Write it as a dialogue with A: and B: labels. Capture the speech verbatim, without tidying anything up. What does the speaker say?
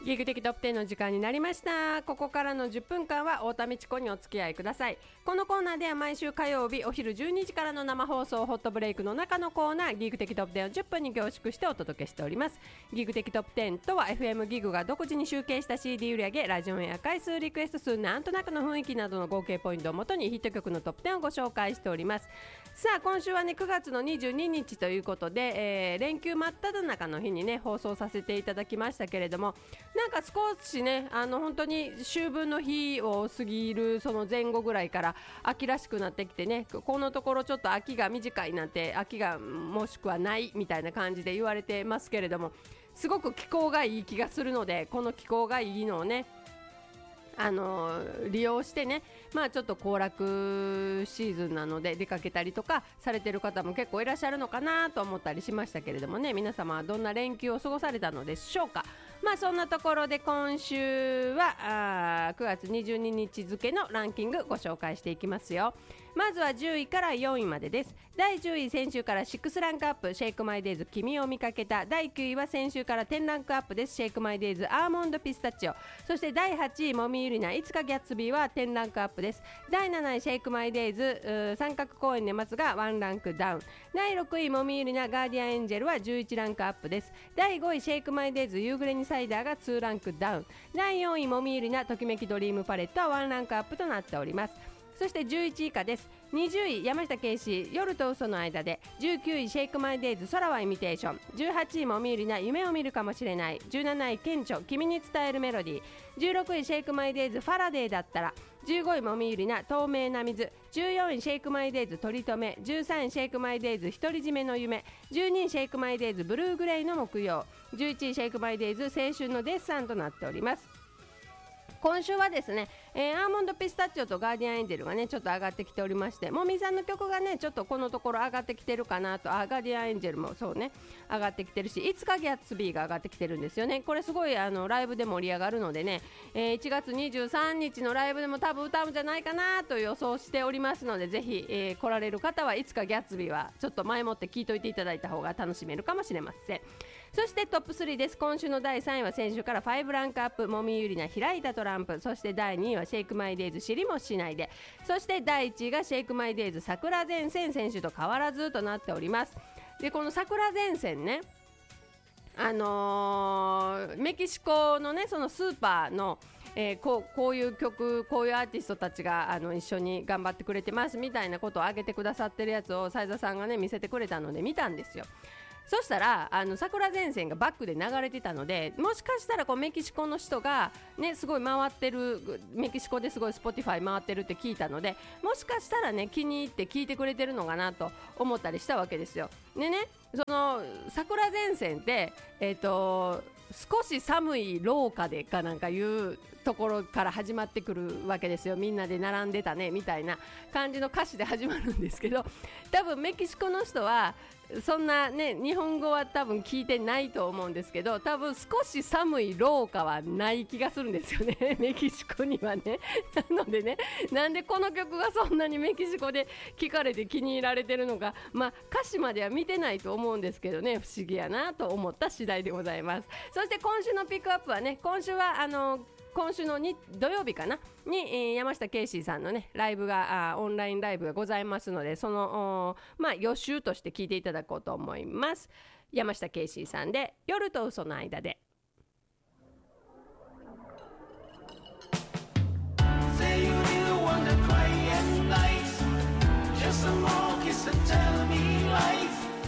A: ギグ的トップテンの時間になりました。ここからのじゅっぷんかんは太田美智子にお付き合いください。このコーナーでは毎週火曜日お昼じゅうにじからの生放送ホットブレイクの中のコーナーギグ的トップテンをじゅっぷんに凝縮してお届けしております。ギグ的トップテンとは エフエム ギグが独自に集計した シーディー 売上、ラジオや回数、リクエスト数、なんとなくの雰囲気などの合計ポイントをもとにヒット曲のトップテンをご紹介しております。さあ今週はねくがつのにじゅうににちということで、えー、連休真っ只中の日にね放送させていただきましたけれども、なんか少しねあの本当に秋分の日を過ぎるその前後ぐらいから秋らしくなってきてね、このところちょっと秋が短いなんて、秋がもしくはないみたいな感じで言われてますけれども、すごく気候がいい気がするので、この気候がいいのをねあの利用してね、まあちょっと行楽シーズンなので出かけたりとかされてる方も結構いらっしゃるのかなと思ったりしましたけれどもね、皆様はどんな連休を過ごされたのでしょうか。まあそんなところで今週はあくがつにじゅうににち付のランキングご紹介していきますよ。まずはじゅういからよんいまでです。だいじゅうい、先週からろくランクアップ、シェイクマイデイズ君を見かけた。だいきゅういは先週からじゅうランクアップです。シェイクマイデイズアーモンドピスタチオ。そしてだいはちいもみゆりないつかギャッツビーはじゅうランクアップです。だいなないシェイクマイデイズ三角公園で待つがワンランクダウン。だいろくいもみゆりなガーディアンエンジェルはじゅういちランクアップです。だいごいシェイクマイデイズ夕暮れにサイダーがにランクダウン。だいよんいもみゆりなときめきドリームパレットはワンランクアップとなっております。そしてじゅういちい以下です。にじゅうい山下圭司夜と嘘の間で、じゅうきゅういシェイクマイデイズ空はイミテーション、じゅうはちいもみゆりな夢を見るかもしれない、じゅうなない顕著君に伝えるメロディー、じゅうろくいシェイクマイデイズファラデーだったら、じゅうごいもみゆりな透明な水、じゅうよんいシェイクマイデイズ取り留め、じゅうさんいシェイクマイデイズ独り占めの夢、じゅうにいシェイクマイデイズブルーグレイの木曜、じゅういちいシェイクマイデイズ青春のデッサンとなっております。今週はですね、えー、アーモンドピスタチオとガーディアンエンジェルがねちょっと上がってきておりまして、もみさんの曲がねちょっとこのところ上がってきてるかなと。あガーディアンエンジェルもそうね上がってきてるし、いつかギャッツビーが上がってきてるんですよね。これすごいあのライブで盛り上がるのでね、えー、いちがつにじゅうさんにちのライブでも多分歌うんじゃないかなと予想しておりますので、ぜひ、えー、来られる方はいつかギャッツビーはちょっと前もって聞いといていただいた方が楽しめるかもしれません。そしてトップスリーです。今週のだいさんいは先週からごランクアップ、もみゆりな開いたトランプ。そしてだいにいはシェイクマイデイズ知りもしないで。そしてだいいちいがシェイクマイデイズ桜前線、先週と変わらずとなっております。でこの桜前線ね、あのー、メキシコのねそのスーパーのえー、こう、こういう曲こういうアーティストたちがあの一緒に頑張ってくれてますみたいなことを上げてくださってるやつを斉田さんがね見せてくれたので見たんですよ。そしたらあの桜前線がバックで流れてたので、もしかしたらこうメキシコの人がねすごい回ってる、メキシコですごい Spotify 回ってるって聞いたので、もしかしたらね気に入って聞いてくれてるのかなと思ったりしたわけですよ。でねその桜前線ってえっと少し寒い廊下でかなんかいうところから始まってくるわけですよ。みんなで並んでたねみたいな感じの歌詞で始まるんですけど、多分メキシコの人はそんなね日本語は多分聞いてないと思うんですけど、多分少し寒い廊下はない気がするんですよねメキシコにはね。なのでね、なんでこの曲がそんなにメキシコで聴かれて気に入られてるのか、まあ歌詞までは見てないと思うんですけどね、不思議やなと思った次第でございます。そして今週のピックアップはね、今週はあの今週のに土曜日かなに、えー、山下圭司さんのねライブがあオンラインライブがございますので、そのまあ予習として聞いていただこうと思います。山下圭司さんで夜と嘘の間で。